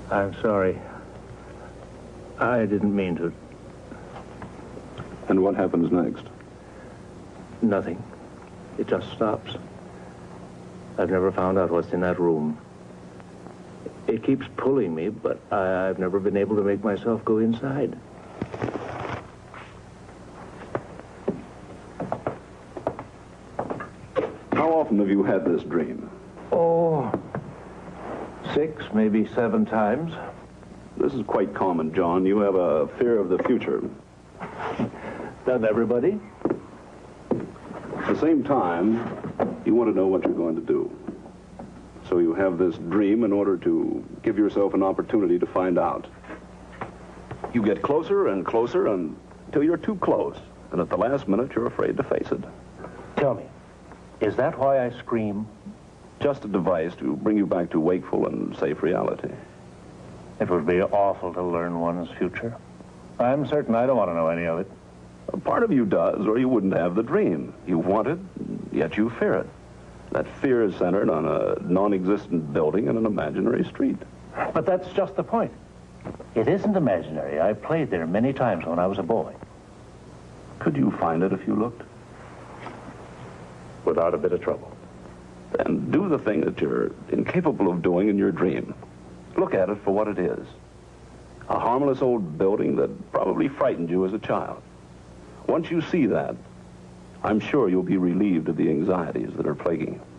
I'm sorry. I didn't mean to. And what happens next? Nothing. It just stops. I've never found out what's in that room. It keeps pulling me, but I've never been able to make myself go inside. How often have you had this dream? Oh, 6, maybe 7 times. This is quite common, John. You have a fear of the future. Doesn't everybody? At the same time, you want to know what you're going to do. So you have this dream in order to give yourself an opportunity to find out. You get closer and closer until you're too close. And at the last minute, you're afraid to face it. Tell me, is that why I scream? Just a device to bring you back to wakeful and safe reality. It would be awful to learn one's future. I'm certain I don't want to know any of it. A part of you does, or you wouldn't have the dream. You want it, yet you fear it. That fear is centered on a non-existent building and an imaginary street. But that's just the point. It isn't imaginary. I played there many times when I was a boy. Could you find it if you looked? Without a bit of trouble. Then do the thing that you're incapable of doing in your dream. Look at it for what it is. A harmless old building that probably frightened you as a child. Once you see that, I'm sure you'll be relieved of the anxieties that are plaguing you.